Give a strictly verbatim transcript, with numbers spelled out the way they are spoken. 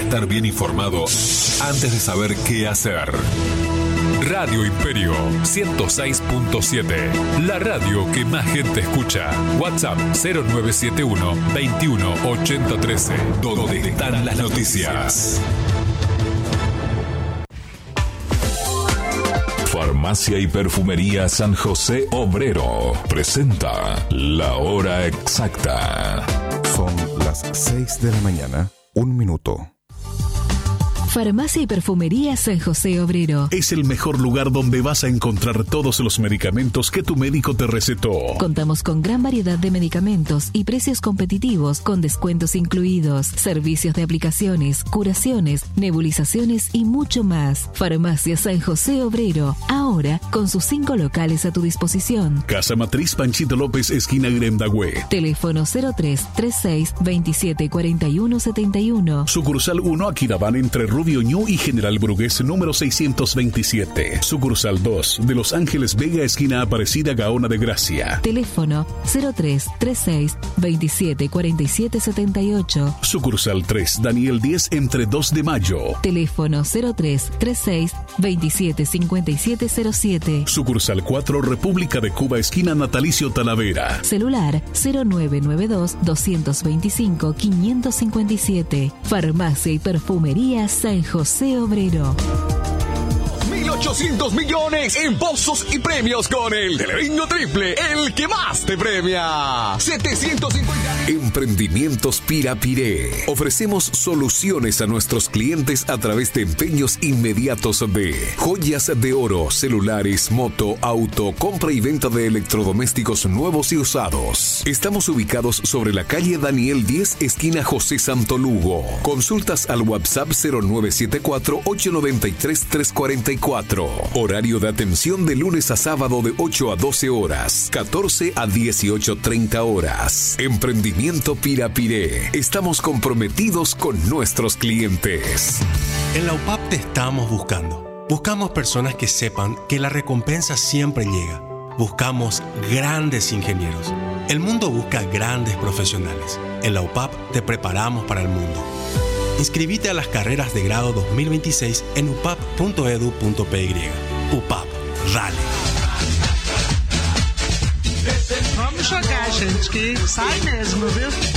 estar bien informado antes de saber qué hacer. Radio Imperio ciento seis punto siete, la radio que más gente escucha. WhatsApp cero nueve siete uno, veintiuno, ochenta, trece, donde están las noticias. Farmacia y Perfumería San José Obrero presenta La Hora Exacta. Son las seis de la mañana, un minuto. Farmacia y Perfumería San José Obrero. Es el mejor lugar donde vas a encontrar todos los medicamentos que tu médico te recetó. Contamos con gran variedad de medicamentos y precios competitivos con descuentos incluidos, servicios de aplicaciones, curaciones, nebulizaciones y mucho más. Farmacia San José Obrero, ahora con sus cinco locales a tu disposición. Casa Matriz Panchito López, esquina Grendagüe. Teléfono cero tres treinta y seis, veintisiete, cuarenta y uno, setenta y uno. Sucursal uno, Aquidabán, entre Rubio Ñu y General Brugués, número seiscientos veintisiete. Sucursal dos, de Los Ángeles Vega, esquina Aparecida, Gaona de Gracia. Teléfono cero tres treinta y seis, veintisiete, cuarenta y siete, setenta y ocho. Sucursal tres, Daniel diez, entre dos de mayo. Teléfono cero tres treinta y seis, veintisiete, cincuenta y siete, cero siete. Sucursal cuatro, República de Cuba, esquina Natalicio Talavera. Celular cero nueve nueve dos, dos veinticinco, quinientos cincuenta y siete. Farmacia y Perfumería San José Obrero. mil ochocientos millones en pozos y premios con el Telebingo Triple, el que más te premia. setecientos cincuenta. Emprendimientos Pirapiré. Ofrecemos soluciones a nuestros clientes a través de empeños inmediatos de joyas de oro, celulares, moto, auto, compra y venta de electrodomésticos nuevos y usados. Estamos ubicados sobre la calle Daniel diez, esquina José Santo Lugo. Consultas al WhatsApp cero nueve siete cuatro, ocho nueve tres, tres cuatro cuatro. Horario de atención de lunes a sábado de ocho a doce horas, catorce a dieciocho treinta horas. Emprendimiento Pirapiré. Estamos comprometidos con nuestros clientes. En la U P A P te estamos buscando. Buscamos personas que sepan que la recompensa siempre llega. Buscamos grandes ingenieros. El mundo busca grandes profesionales. En la U P A P te preparamos para el mundo. Inscribite a las carreras de grado dos mil veintiséis en upap punto edu punto py. U P A P, dale. Vamos jogar, gente, que sai mesmo, viu?